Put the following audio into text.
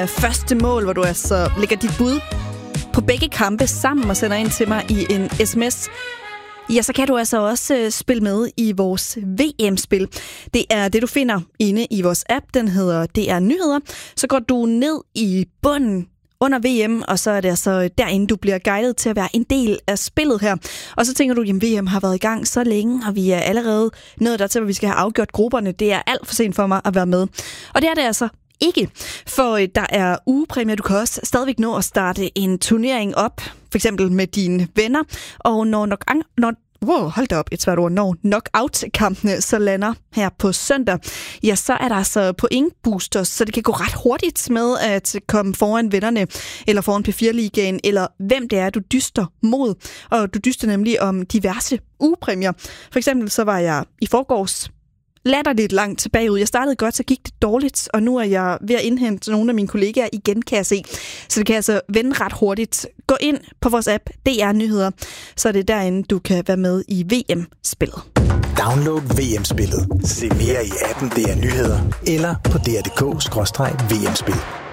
Første mål, hvor du altså lægger dit bud på begge kampe sammen og sender ind til mig i en sms. Ja, så kan du altså også spille med i vores VM-spil. Det er det, du finder inde i vores app. Den hedder DR Nyheder. Så går du ned i bunden under VM, og så er det altså derinde, du bliver guidet til at være en del af spillet her. Og så tænker du, at VM har været i gang så længe, og vi er allerede nået dertil, hvor vi skal have afgjort grupperne. Det er alt for sent for mig at være med. Og det er det altså ikke, for der er ugepræmier. Du kan også stadigvæk nå at starte en turnering op, for eksempel med dine venner, og når knockout-kampene så lander her på søndag, ja, så er der altså point-boosters, så det kan gå ret hurtigt med at komme foran vennerne, eller foran P4-ligaen, eller hvem det er, du dyster mod. Og du dyster nemlig om diverse ugepræmier. For eksempel så var jeg i forgårs latterligt langt tilbage ud. Jeg startede godt, så gik det dårligt, og nu er jeg ved at indhente nogle af mine kollegaer igen, kan jeg se. Så det kan altså vende ret hurtigt. Gå ind på vores app, DR Nyheder, så er det derinde, du kan være med i VM-spillet. Download VM-spillet. Se mere i appen DR Nyheder, eller på dr.dk/VM-spil.